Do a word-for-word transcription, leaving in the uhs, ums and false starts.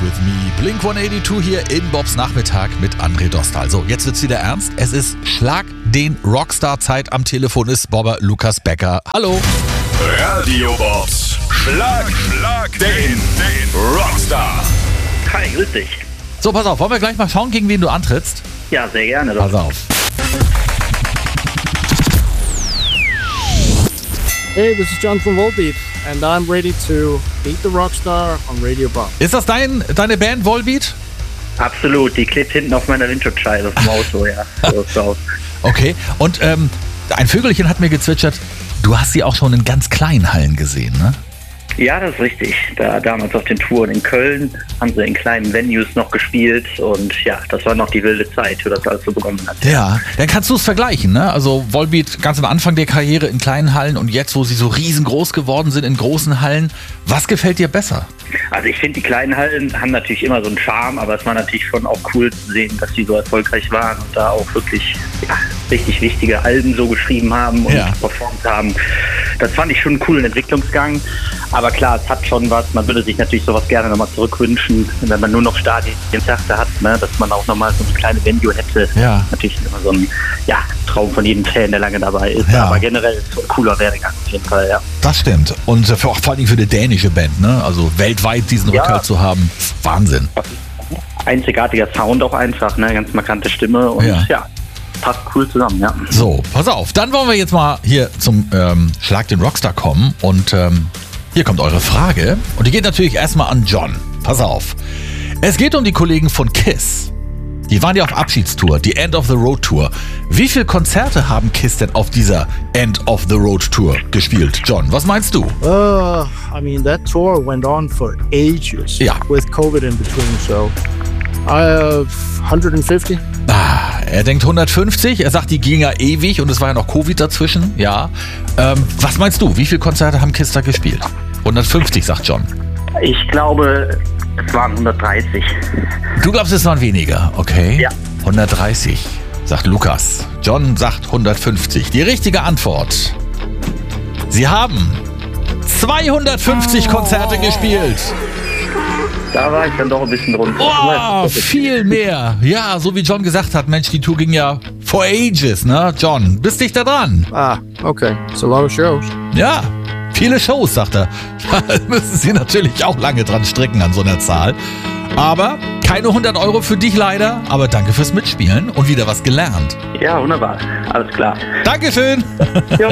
with Me. Blink hundertzweiundachtzig hier in Bobs Nachmittag mit André Dostal. So, jetzt wird's wieder ernst. Es ist Schlag den Rockstar Zeit. Am Telefon ist Bobber Lukas Becker. Hallo. Radio Bobs. Schlag, Schlag den, den Rockstar. Hi, grüß dich. So, pass auf. Wollen wir gleich mal schauen, gegen wen du antrittst? Ja, sehr gerne. Pass auf. Hey, this is John from Volbeat and I'm ready to beat the Rockstar on Radio Bob. Ist das dein, deine Band Volbeat? Absolut, die klebt hinten auf meiner Windschutzscheibe vom Auto, ja. So, so. Okay, und ähm, ein Vögelchen hat mir gezwitschert, du hast sie auch schon in ganz kleinen Hallen gesehen, ne? Ja, das ist richtig. Da damals auf den Touren in Köln haben sie in kleinen Venues noch gespielt und ja, das war noch die wilde Zeit, wo das alles so begonnen hat. Ja, dann kannst du es vergleichen, ne? Also Volbeat ganz am Anfang der Karriere in kleinen Hallen und jetzt, wo sie so riesengroß geworden sind in großen Hallen. Was gefällt dir besser? Also ich finde, die kleinen Hallen haben natürlich immer so einen Charme, aber es war natürlich schon auch cool zu sehen, dass sie so erfolgreich waren und da auch wirklich ja, richtig wichtige Alben so geschrieben haben und ja. performt haben. Das fand ich schon einen coolen Entwicklungsgang. Aber klar, es hat schon was. Man würde sich natürlich sowas gerne nochmal zurückwünschen, wenn man nur noch Stadienkonzerte hat, ne, dass man auch nochmal so eine kleine Venue hätte. Ja. Natürlich immer so ein ja, Traum von jedem Fan, der lange dabei ist. Ja. Aber generell ist es so ein cooler Werdegang auf jeden Fall, ja. Das stimmt. Und für, auch vor allem für eine dänische Band, ne? Also weltweit diesen Ja. Rückhalt zu haben, Wahnsinn. Einzigartiger Sound auch einfach, ne, ganz markante Stimme und Ja. ja, passt cool zusammen, ja. So, pass auf. Dann wollen wir jetzt mal hier zum ähm, Schlag den Rockstar kommen und ähm, hier kommt eure Frage und die geht natürlich erstmal an John. Pass auf. Es geht um die Kollegen von KISS. Die waren ja auf Abschiedstour, die End of the Road Tour. Wie viele Konzerte haben KISS denn auf dieser End of the Road Tour gespielt? John, was meinst du? Uh, I mean, that tour went on for ages Ja. with COVID in between, so I have one hundred fifty. Ah, er denkt hundertfünfzig, er sagt, die ging ja ewig und es war ja noch Covid dazwischen, ja. Ähm, was meinst du, wie viele Konzerte haben KISS da gespielt? hundertfünfzig, sagt John. Ich glaube, es waren hundertdreißig. Du glaubst, es waren weniger, okay? Ja. hundertdreißig, sagt Lukas. John sagt hundertfünfzig. Die richtige Antwort. Sie haben zweihundertfünfzig Konzerte gespielt. Da war ich dann doch ein bisschen drunter. Oh, viel mehr. Ja, so wie John gesagt hat, Mensch, die Tour ging ja for ages, ne? John, bist dich da dran? Ah, okay. It's a lot of shows. Ja, viele Shows, sagt er. Da müssen Sie natürlich auch lange dran stricken an so einer Zahl. Aber keine hundert Euro für dich leider. Aber danke fürs Mitspielen und wieder was gelernt. Ja, wunderbar. Alles klar. Dankeschön. Jo.